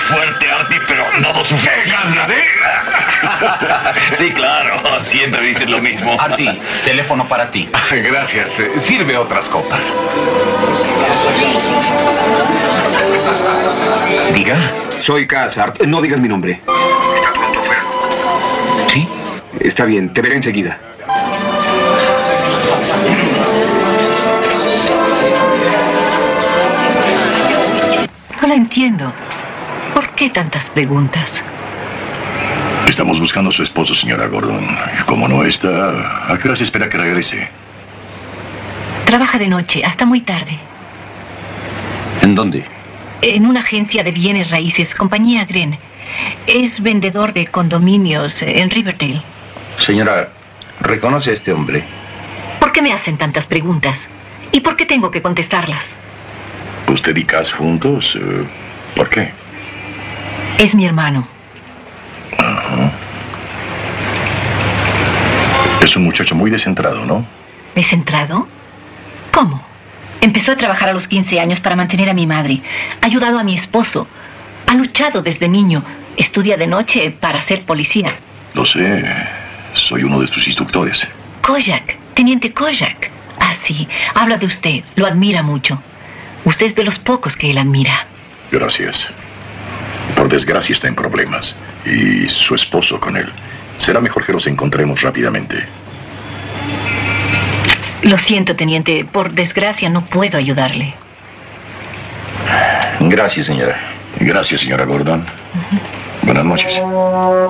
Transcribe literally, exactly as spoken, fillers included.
fuerte, Artie, pero no lo suficiente. Sí, claro. Siempre dices lo mismo. Artie, teléfono para ti. Gracias. Sirve otras copas. Diga. Soy Cass, Art. No digas mi nombre. ¿Estás pronto fuera? ¿Sí? Está bien, te veré enseguida. No la entiendo. ¿Por qué tantas preguntas? Estamos buscando a su esposo, señora Gordon. Como no está, ¿a qué hora se espera que regrese? Trabaja de noche, hasta muy tarde. ¿En dónde? En una agencia de bienes raíces, compañía Gren. Es vendedor de condominios en Riverdale. Señora, ¿reconoce a este hombre? ¿Por qué me hacen tantas preguntas? ¿Y por qué tengo que contestarlas? ¿Usted y Cass juntos? Eh, ¿Por qué? Es mi hermano. Ajá. Es un muchacho muy descentrado, ¿no? ¿Descentrado? ¿Cómo? Empezó a trabajar a los quince años para mantener a mi madre. Ha ayudado a mi esposo. Ha luchado desde niño. Estudia de noche para ser policía. Lo sé. Soy uno de sus instructores. Kojak, teniente Kojak. Ah, sí. Habla de usted. Lo admira mucho. Usted es de los pocos que él admira. Gracias. Por desgracia está en problemas. Y su esposo con él. Será mejor que los encontremos rápidamente. Lo siento, teniente. Por desgracia no puedo ayudarle. Gracias, señora. Gracias, señora Gordon. Uh-huh. Buenas noches.